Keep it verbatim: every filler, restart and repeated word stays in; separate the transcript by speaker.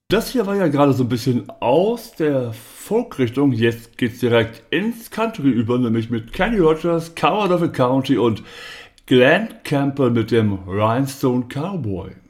Speaker 1: Das hier war ja gerade so ein bisschen aus der Folk-Richtung. Jetzt geht's direkt ins Country über, nämlich mit Kenny Rogers, Coward of a County und Glenn Campbell mit dem Rhinestone Cowboy.